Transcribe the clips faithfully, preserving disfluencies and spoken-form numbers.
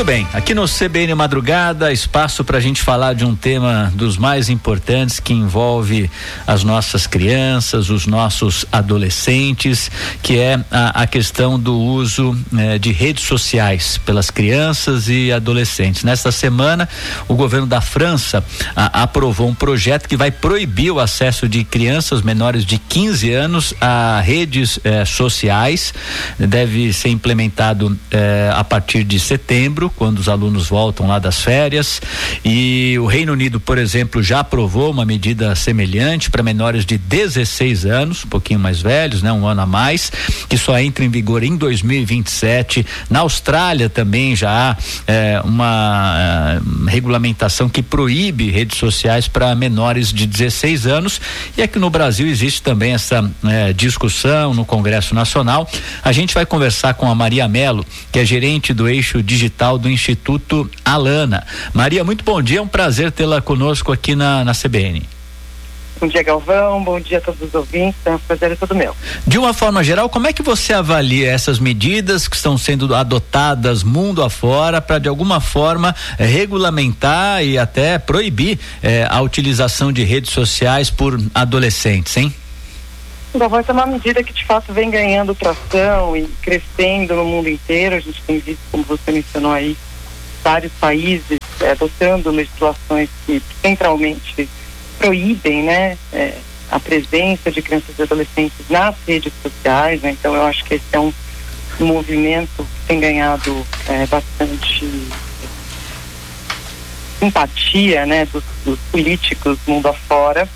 Muito bem, aqui no C B N Madrugada, espaço para a gente falar de um tema dos mais importantes que envolve as nossas crianças, os nossos adolescentes, que é a, a questão do uso eh, de redes sociais pelas crianças e adolescentes. Nesta semana, o governo da França a, aprovou um projeto que vai proibir o acesso de crianças menores de quinze anos a redes eh, sociais. Deve ser implementado eh, a partir de setembro, quando os alunos voltam lá das férias. E o Reino Unido, por exemplo, já aprovou uma medida semelhante para menores de dezesseis anos, um pouquinho mais velhos, né, um ano a mais, que só entra em vigor em dois mil e vinte e sete. Na Austrália também já há eh, uma eh, regulamentação que proíbe redes sociais para menores de dezesseis anos. E aqui no Brasil existe também essa eh, discussão no Congresso Nacional. A gente vai conversar com a Maria Mello, que é gerente do eixo digital do Instituto Alana. Maria, muito bom dia, é um prazer tê-la conosco aqui na, na C B N. Bom dia, Galvão, bom dia a todos os ouvintes, é um prazer todo meu. De uma forma geral, como é que você avalia essas medidas que estão sendo adotadas mundo afora para de alguma forma eh, regulamentar e até proibir eh, a utilização de redes sociais por adolescentes, hein? Galvão, essa é uma medida que de fato vem ganhando tração e crescendo no mundo inteiro. A gente tem visto, como você mencionou aí, vários países é, adotando legislações que centralmente proíbem, né, é, a presença de crianças e adolescentes nas redes sociais, né? Então eu acho que esse é um, um movimento que tem ganhado é, bastante simpatia, né, dos, dos políticos mundo afora.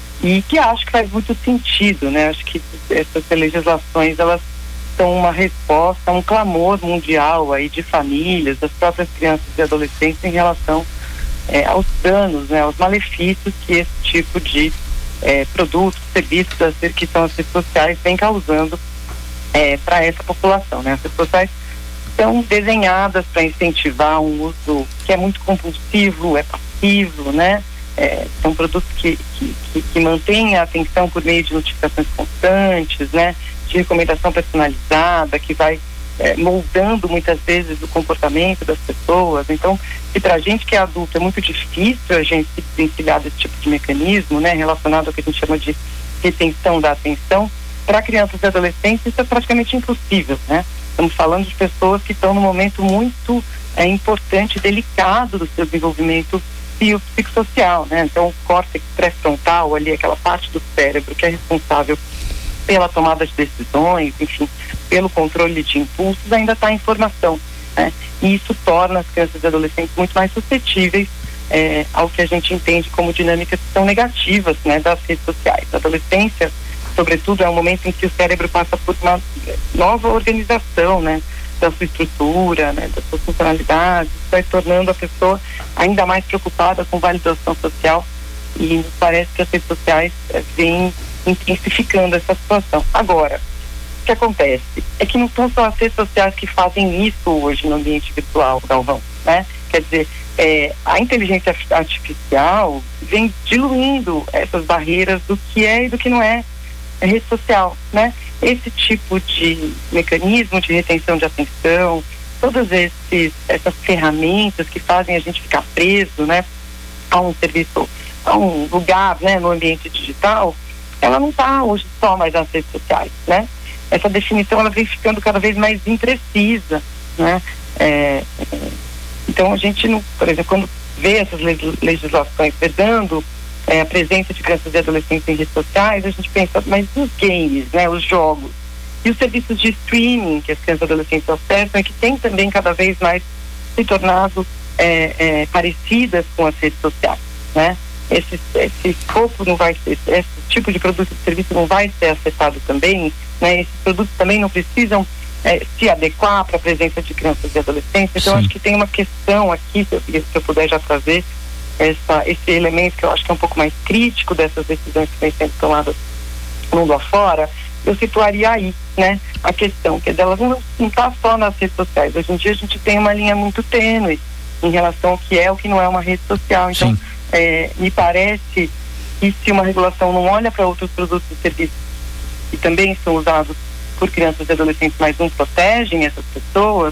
E que acho que faz muito sentido, né? Acho que essas legislações, elas são uma resposta a um clamor mundial aí de famílias, das próprias crianças e adolescentes em relação é, aos danos, né? Aos malefícios que esse tipo de é, produtos, serviços que são as redes sociais vem causando é, para essa população, né? As redes sociais são desenhadas para incentivar um uso que é muito compulsivo, é passivo, né? É, são produtos que, que, que, que mantêm a atenção por meio de notificações constantes, né, de recomendação personalizada, que vai é, moldando muitas vezes o comportamento das pessoas. Então, se para a gente que é adulto é muito difícil a gente se desvencilhar desse tipo de mecanismo, né, relacionado ao que a gente chama de retenção da atenção, para crianças e adolescentes isso é praticamente impossível, né? Estamos falando de pessoas que estão num momento muito é, importante, delicado do seu desenvolvimento psicossocial, né? Então o córtex pré-frontal, ali aquela parte do cérebro que é responsável pela tomada de decisões, enfim, pelo controle de impulsos, ainda está em formação, né? E isso torna as crianças e adolescentes muito mais suscetíveis é, ao que a gente entende como dinâmicas que são negativas, né, das redes sociais. A adolescência, sobretudo, é um momento em que o cérebro passa por uma nova organização, né, da sua estrutura, né, das suas funcionalidades, vai tornando a pessoa ainda mais preocupada com validação social, e nos parece que as redes sociais eh, vêm intensificando essa situação. Agora, o que acontece é que não são só as redes sociais que fazem isso hoje no ambiente virtual, Galvão, né? Quer dizer, eh, a inteligência artificial vem diluindo essas barreiras do que é e do que não é rede social, né? Esse tipo de mecanismo de retenção de atenção, todas esses, essas ferramentas que fazem a gente ficar preso, né, a um serviço, a um lugar, né, no ambiente digital, ela não está hoje só mais nas redes sociais, né? Essa definição ela vem ficando cada vez mais imprecisa, né? É, é, então a gente, não, por exemplo, quando vê essas legislações vedando É, a presença de crianças e adolescentes em redes sociais, a gente pensa, mas os games, né, os jogos e os serviços de streaming que as crianças e adolescentes acessam, é que tem também cada vez mais se tornado é, é, parecidas com as redes sociais, né? Esse, esse escopo não vai ser, esse tipo de produto e serviço não vai ser acessado também, né? Esses produtos também não precisam é, se adequar para a presença de crianças e adolescentes. Então, Sim. acho que tem uma questão aqui, se eu, se eu puder já trazer Essa, esse elemento que eu acho que é um pouco mais crítico dessas decisões que vêm sendo tomadas mundo afora, eu situaria aí, né, a questão, que delas não está só nas redes sociais. Hoje em dia a gente tem uma linha muito tênue em relação ao que é o que não é uma rede social. Então, é, me parece que se uma regulação não olha para outros produtos e serviços que também são usados por crianças e adolescentes, mas não protegem essas pessoas,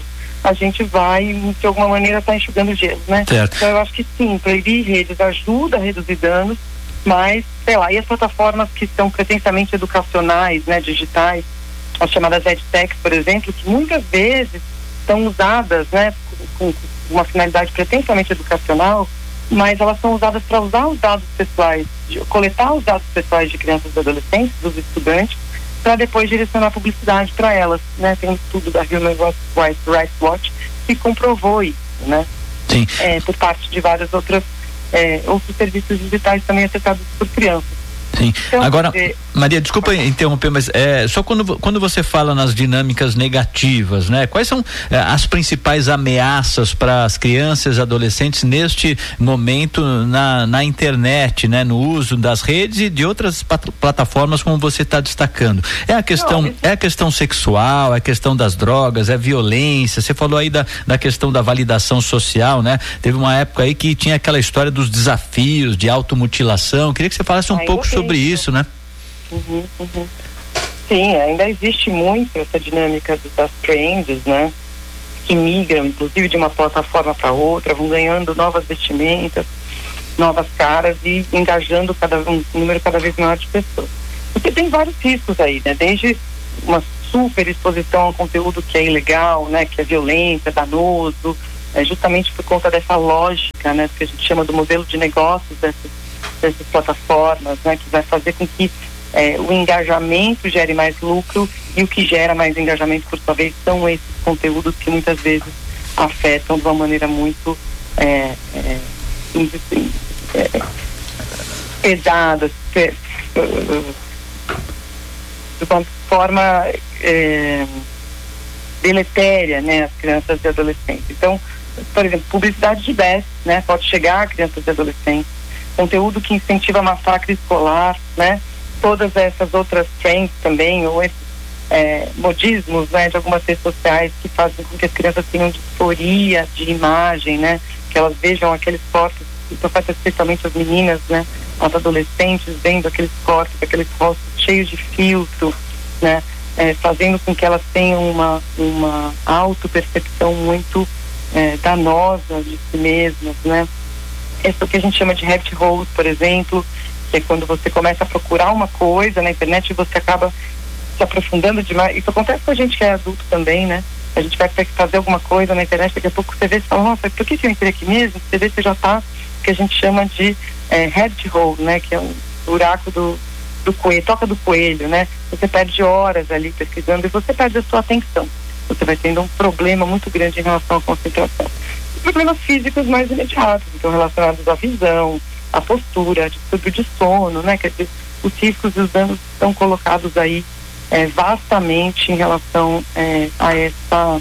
a gente vai, de alguma maneira, estar tá enxugando gelo, né? Certo. Então eu acho que sim, proibir redes ajuda a reduzir danos, mas, sei lá, e as plataformas que são pretensamente educacionais, né, digitais, as chamadas edtechs, por exemplo, que muitas vezes são usadas, né, com, com uma finalidade pretensamente educacional, mas elas são usadas para usar os dados pessoais, de, coletar os dados pessoais de crianças e adolescentes, dos estudantes, para depois direcionar publicidade para elas, né? Tem um estudo da Human Rights Watch que comprovou isso, né? Sim. É, por parte de várias outras é, outros serviços digitais também afetados por crianças. Sim. Então, Agora, é, Maria, desculpa interromper, mas é, só quando, quando você fala nas dinâmicas negativas, né? Quais são é, as principais ameaças para as crianças e adolescentes neste momento na, na internet, né? No uso das redes e de outras pat- plataformas, como você está destacando? É a questão, Não, isso... é a questão sexual, é a questão das drogas, é violência, você falou aí da, da questão da validação social, né? Teve uma época aí que tinha aquela história dos desafios de automutilação, queria que você falasse um Ai, pouco sobre sobre isso, né? Uhum, uhum. Sim, ainda existe muito essa dinâmica das trends, né? Que migram, inclusive, de uma plataforma para outra, vão ganhando novas vestimentas, novas caras e engajando cada, um número cada vez maior de pessoas. Porque tem vários riscos aí, né? Desde uma super exposição a um conteúdo que é ilegal, né? Que é violento, é danoso, é justamente por conta dessa lógica, né? Que a gente chama do modelo de negócios dessas dessas plataformas, né, que vai fazer com que é, o engajamento gere mais lucro, e o que gera mais engajamento, por sua vez, são esses conteúdos que muitas vezes afetam de uma maneira muito é, é, é, pesada, pe, de uma forma é, deletéria, né, as crianças e adolescentes. Então, por exemplo, publicidade de best, né, pode chegar a crianças e adolescentes, conteúdo que incentiva massacre escolar, né? Todas essas outras trends também, ou esses é, modismos, né, de algumas redes sociais que fazem com que as crianças tenham disforia de imagem, né? Que elas vejam aqueles cortes, isso afeta especialmente as meninas, né? As adolescentes vendo aqueles cortes, aqueles rostos cheios de filtro, né? É, fazendo com que elas tenham uma, uma autopercepção muito é, danosa de si mesmas, né? Isso que a gente chama de rabbit holes, por exemplo, que é quando você começa a procurar uma coisa na internet e você acaba se aprofundando demais. Isso acontece com a gente que é adulto também, né? A gente vai fazer alguma coisa na internet, daqui a pouco você vê e fala, nossa, por que, que eu entrei aqui mesmo? Você vê, você já tá, o que a gente chama de é, rabbit hole, né? Que é um buraco do, do coelho, toca do coelho, né? Você perde horas ali pesquisando e você perde a sua atenção. Você vai tendo um problema muito grande em relação à concentração. Problemas físicos mais imediatos, então relacionados à visão, à postura, distúrbio de sono, né? Quer dizer, os riscos e os danos estão colocados aí é, vastamente em relação é, a essa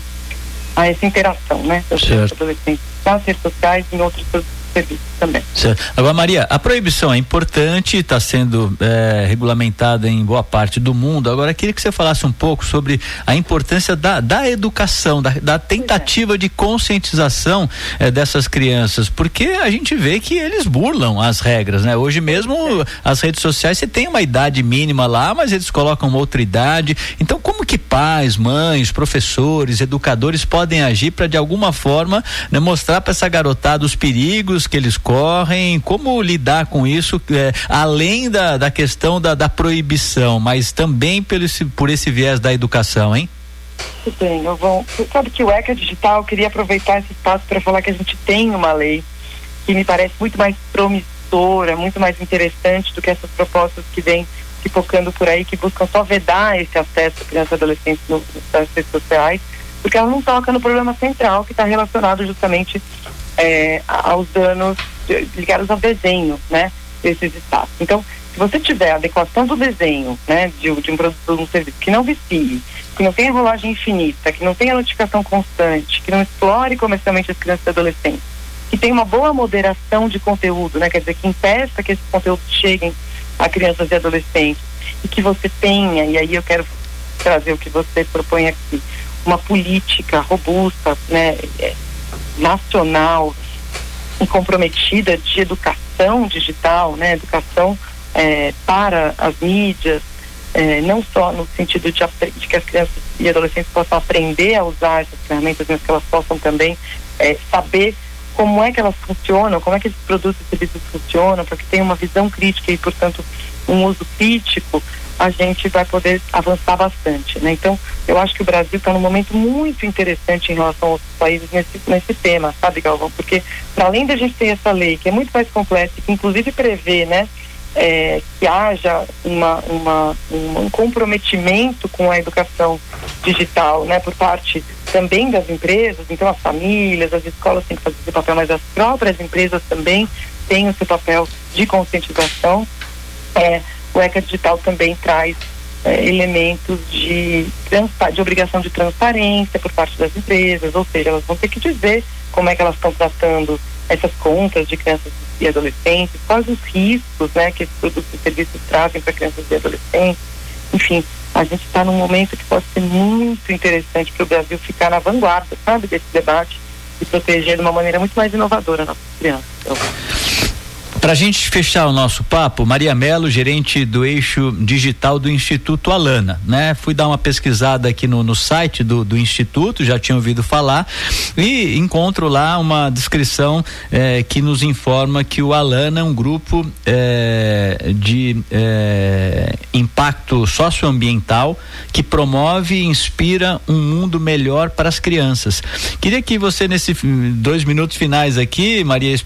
a essa interação, né? Das adolescentes nas redes sociais e em outros serviços também. Certo. Agora, Maria, a proibição é importante, está sendo é, regulamentada em boa parte do mundo. Agora, queria que você falasse um pouco sobre a importância da, da educação, da, da tentativa é. de conscientização é, dessas crianças, porque a gente vê que eles burlam as regras, né? Hoje mesmo é. as redes sociais, você tem uma idade mínima lá, mas eles colocam outra idade. Então, como que pais, mães, professores, educadores podem agir para de alguma forma, né, mostrar para essa garotada os perigos que eles correm, como lidar com isso, é, além da, da questão da, da proibição, mas também pelo esse, por esse viés da educação, hein? Muito bem, eu vou, você sabe que o ECA Digital, eu queria aproveitar esse espaço para falar que a gente tem uma lei que me parece muito mais promissora, muito mais interessante do que essas propostas que vêm pipocando por aí, que buscam só vedar esse acesso a crianças e adolescentes no, nas redes sociais, porque ela não toca no problema central que está relacionado justamente É, aos danos ligados ao desenho, né, desses espaços. Então, se você tiver a adequação do desenho, né, de, de um produto, de um serviço que não vicie, que não tenha rolagem infinita, que não tenha notificação constante, que não explore comercialmente as crianças e adolescentes, que tenha uma boa moderação de conteúdo, né, quer dizer, que impeça que esses conteúdos cheguem a crianças e adolescentes, e que você tenha, e aí eu quero trazer o que você propõe aqui, uma política robusta, né, é, nacional e comprometida de educação digital, né, educação é, para as mídias, é, não só no sentido de, de que as crianças e adolescentes possam aprender a usar essas ferramentas, mas que elas possam também é, saber como é que elas funcionam, como é que esses produtos e serviços funcionam, para que tenha uma visão crítica e, portanto, um uso crítico, a gente vai poder avançar bastante, né? Então, eu acho que o Brasil está num momento muito interessante em relação aos países nesse, nesse tema, sabe, Galvão? Porque, para além da gente ter essa lei, que é muito mais complexa, que inclusive prevê, né, é, que haja uma, uma, um comprometimento com a educação digital, né, por parte também das empresas, então as famílias, as escolas têm que fazer esse papel, mas as próprias empresas também têm o seu papel de conscientização. É, o ECA Digital também traz é, elementos de, de obrigação de transparência por parte das empresas, ou seja, elas vão ter que dizer como é que elas estão tratando essas contas de crianças e adolescentes, quais os riscos, né, que esses produtos e serviços trazem para crianças e adolescentes. Enfim, a gente está num momento que pode ser muito interessante para o Brasil ficar na vanguarda, sabe, desse debate e proteger de uma maneira muito mais inovadora nossas crianças. Então, para a gente fechar o nosso papo, Maria Mello, gerente do eixo digital do Instituto Alana, né? Fui dar uma pesquisada aqui no, no site do, do Instituto, já tinha ouvido falar, e encontro lá uma descrição eh, que nos informa que o Alana é um grupo eh, de eh, impacto socioambiental que promove e inspira um mundo melhor para as crianças. Queria que você, nesses dois minutos finais aqui, Maria,